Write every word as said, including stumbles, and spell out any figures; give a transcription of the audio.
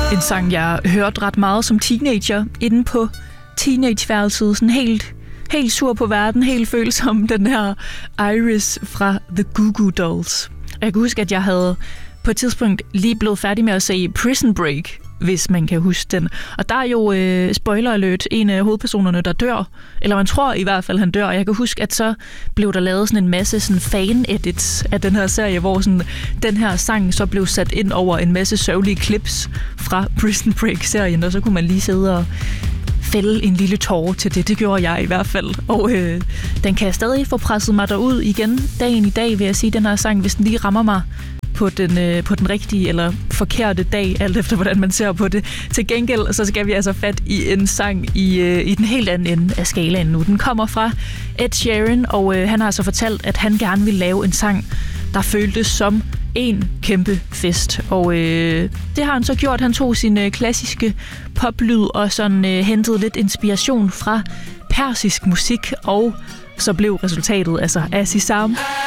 En sang, jeg hørte ret meget som teenager, inde på teenageværelset, sådan helt, helt sur på verden, helt følsom, den her Iris fra The Goo Goo Dolls. Jeg kan huske, at jeg havde på et tidspunkt lige blevet færdig med at se Prison Break, hvis man kan huske den. Og der er jo, øh, spoiler alert, en af hovedpersonerne, der dør. Eller man tror i hvert fald, han dør. Og jeg kan huske, at så blev der lavet sådan en masse sådan fan-edits af den her serie, hvor sådan, den her sang så blev sat ind over en masse sørgelige clips fra Prison Break-serien. Og så kunne man lige sidde og fælde en lille tåre til det. Det gjorde jeg i hvert fald. Og øh, den kan stadig få presset mig derud igen dagen i dag, vil jeg sige, den her sang, hvis den lige rammer mig på den, øh, på den rigtige eller forkerte dag, alt efter hvordan man ser på det. Til gengæld, så skal vi altså fat i en sang i, øh, i den helt anden ende af skalaen nu. Den kommer fra Ed Sheeran, og øh, han har altså fortalt, at han gerne vil lave en sang, der føltes som en kæmpe fest. Og øh, det har han så gjort. Han tog sin øh, klassiske poplyd og sådan øh, hentede lidt inspiration fra persisk musik, og så blev resultatet altså Azizam.